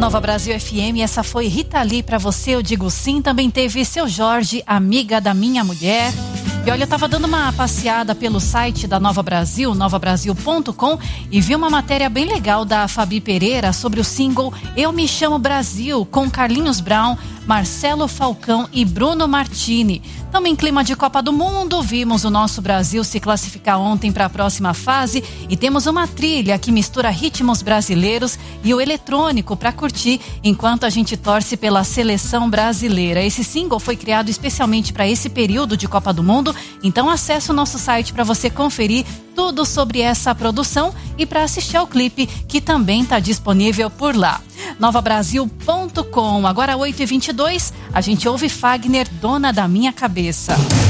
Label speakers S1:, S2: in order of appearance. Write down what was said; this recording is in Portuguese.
S1: Nova Brasil FM, essa foi Rita Lee pra você, eu digo sim. Também teve Seu Jorge, Amiga da Minha Mulher. E olha, eu tava dando uma passeada pelo site da Nova Brasil, novabrasil.com, e vi uma matéria bem legal da Fabi Pereira sobre o single Eu Me Chamo Brasil, com Carlinhos Brown, Marcelo Falcão e Bruno Martini. Também em clima de Copa do Mundo, vimos o nosso Brasil se classificar ontem para a próxima fase e temos uma trilha que mistura ritmos brasileiros e o eletrônico para curtir enquanto a gente torce pela seleção brasileira. Esse single foi criado especialmente para esse período de Copa do Mundo, então acesse o nosso site para você conferir tudo sobre essa produção e para assistir ao clipe que também está disponível por lá. novabrasil.com. Agora 8h22, a gente ouve Fagner, Dona da Minha Cabeça.